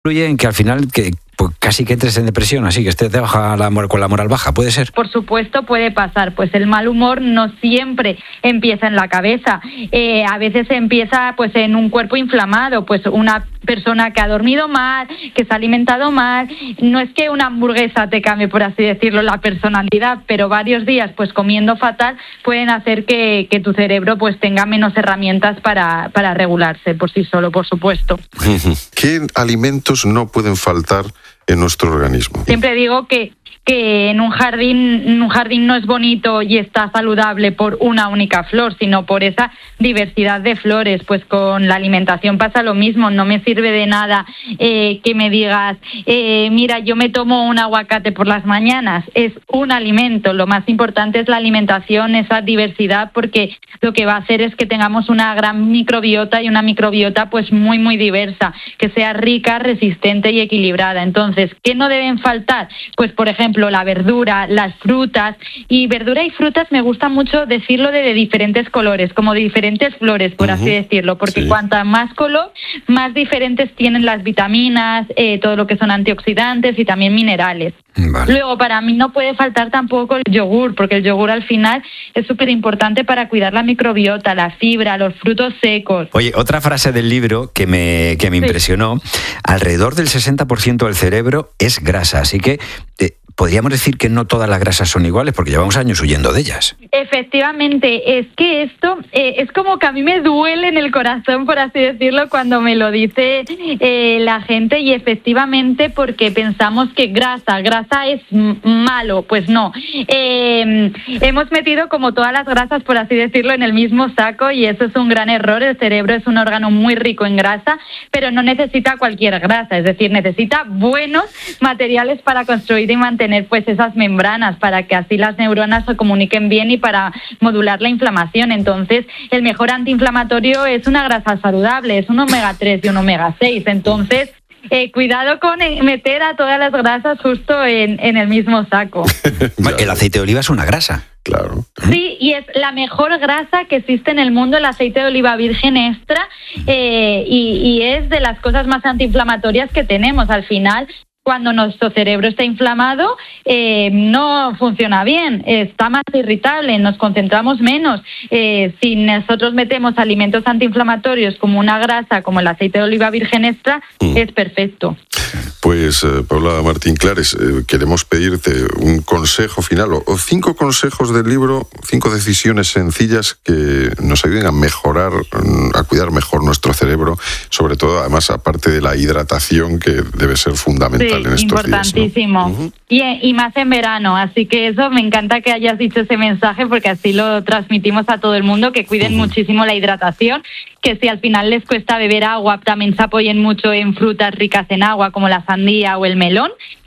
influye en que al final pues casi que entres en depresión, así que estés con la moral baja, ¿puede ser? Por supuesto, puede pasar. Pues el mal humor no siempre empieza en la cabeza. A veces empieza pues en un cuerpo inflamado, pues una persona que ha dormido mal, que se ha alimentado mal. No es que una hamburguesa te cambie, por así decirlo, la personalidad, pero varios días pues comiendo fatal pueden hacer que tu cerebro pues tenga menos herramientas para regularse por sí solo, por supuesto. ¿Qué alimentos no pueden faltar en nuestro organismo? Siempre digo que en un jardín no es bonito y está saludable por una única flor, sino por esa diversidad de flores. Pues con la alimentación pasa lo mismo. No me sirve de nada que me digas, mira, yo me tomo un aguacate por las mañanas. Es un alimento. Lo más importante es la alimentación, esa diversidad, porque lo que va a hacer es que tengamos una gran microbiota y una microbiota pues muy, muy diversa, que sea rica, resistente y equilibrada. Entonces, ¿qué no deben faltar? Pues, por ejemplo, la verdura, las frutas. Y verdura y frutas me gusta mucho decirlo de diferentes colores, como de diferentes flores, por así decirlo, porque cuanta más color, más diferentes tienen las vitaminas, todo lo que son antioxidantes y también minerales. Vale. Luego, para mí no puede faltar tampoco el yogur, porque el yogur al final es súper importante para cuidar la microbiota, la fibra, los frutos secos. Oye, otra frase del libro que me impresionó: alrededor del 60% del cerebro es grasa, así que podríamos decir que no todas las grasas son iguales, porque llevamos años huyendo de ellas. Efectivamente, es que esto es como que a mí me duele en el corazón, por así decirlo, cuando me lo dice la gente, y efectivamente porque pensamos que grasa es malo. Pues no. Hemos metido como todas las grasas, por así decirlo, en el mismo saco, y eso es un gran error. El cerebro es un órgano muy rico en grasa, pero no necesita cualquier grasa, es decir, necesita buenos materiales para construir y mantener pues esas membranas, para que así las neuronas se comuniquen bien y para modular la inflamación. Entonces, el mejor antiinflamatorio es una grasa saludable, es un omega 3 y un omega 6. Entonces, cuidado con meter a todas las grasas justo en el mismo saco. El aceite de oliva es una grasa. Claro. Sí, y es la mejor grasa que existe en el mundo, el aceite de oliva virgen extra, y es de las cosas más antiinflamatorias que tenemos. Al final, cuando nuestro cerebro está inflamado, no funciona bien, está más irritable, nos concentramos menos. Si nosotros metemos alimentos antiinflamatorios como una grasa, como el aceite de oliva virgen extra, es perfecto. Pues, Paula Martín Clares, queremos pedirte un consejo final o 5 consejos del libro, 5 decisiones sencillas que nos ayuden a mejorar, a cuidar mejor nuestro cerebro, sobre todo, además, aparte de la hidratación, que debe ser fundamental en estos importantísimo. días, ¿no? Y más en verano, así que eso me encanta que hayas dicho ese mensaje, porque así lo transmitimos a todo el mundo, que cuiden muchísimo la hidratación, que si al final les cuesta beber agua, también se apoyen mucho en frutas ricas en agua, como la sandía o el melón.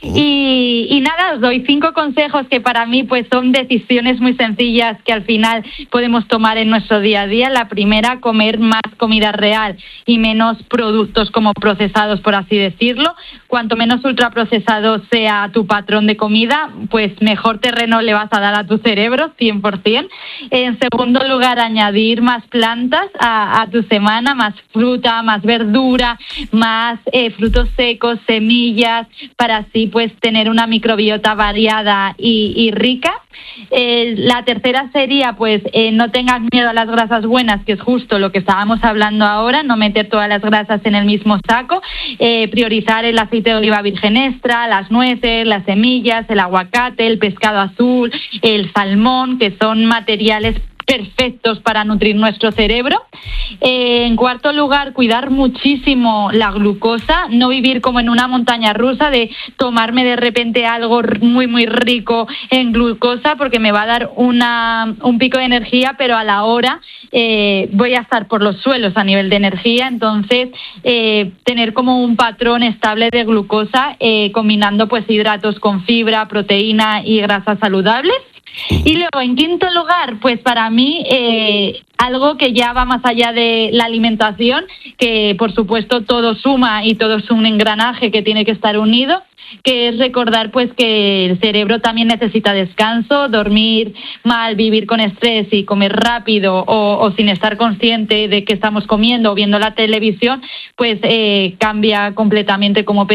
Y nada, os doy 5 consejos que para mí pues son decisiones muy sencillas que al final podemos tomar en nuestro día a día. La primera, comer más comida real y menos productos como procesados, por así decirlo. Cuanto menos ultraprocesado sea tu patrón de comida, pues mejor terreno le vas a dar a tu cerebro, 100%. En segundo lugar, añadir más plantas a tu semana, más fruta, más verdura, más frutos secos, semillas, para así pues tener una microbiota variada y rica. La tercera sería pues no tengas miedo a las grasas buenas, que es justo lo que estábamos hablando ahora, no meter todas las grasas en el mismo saco, priorizar el aceite de oliva virgen extra, las nueces, las semillas, el aguacate, el pescado azul, el salmón, que son materiales perfectos para nutrir nuestro cerebro. En cuarto lugar, cuidar muchísimo la glucosa, no vivir como en una montaña rusa de tomarme de repente algo muy muy rico en glucosa, porque me va a dar un pico de energía, pero a la hora voy a estar por los suelos a nivel de energía. Entonces, tener como un patrón estable de glucosa, combinando pues hidratos con fibra, proteína y grasas saludables. Y luego, en quinto lugar, pues para mí, algo que ya va más allá de la alimentación, que por supuesto todo suma y todo es un engranaje que tiene que estar unido, que es recordar pues que el cerebro también necesita descanso, dormir mal, vivir con estrés y comer rápido o sin estar consciente de que estamos comiendo o viendo la televisión, pues cambia completamente cómo